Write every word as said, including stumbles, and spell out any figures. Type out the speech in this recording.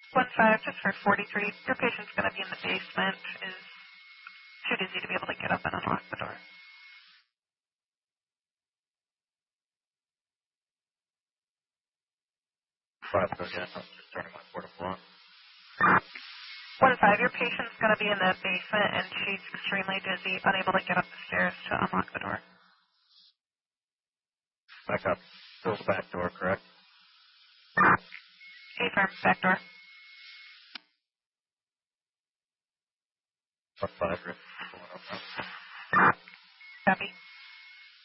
One five, just for forty-three. Your patient's going to be in the basement. Is too dizzy to be able to get up and unlock the door. Five again. I'm just turning my port floor. One five, your patient's going to be in the basement and she's extremely dizzy, unable to get up the stairs to unlock the door. Back up. Close the back door, correct? A-firm, back door. One five, Rick. Copy.